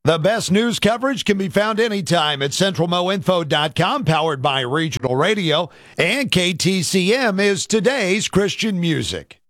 The best news coverage can be found anytime at centralmoinfo.com, powered by Regional Radio, and KTCM is today's Christian music.